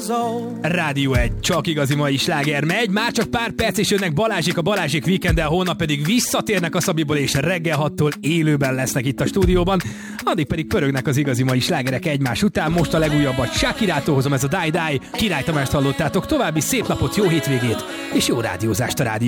Rádió 1, csak igazi mai sláger megy, már csak pár perc és jönnek Balázsék a Balázsék Weekend-el, holnap pedig visszatérnek a Szabiból és reggel 6-tól élőben lesznek itt a stúdióban, addig pedig pörögnek az igazi mai slágerek egymás után, most a legújabbat Shakirától hozom, ez a Die Die, Király Tamást hallottátok, további szép napot, jó hétvégét és jó rádiózást a rádió.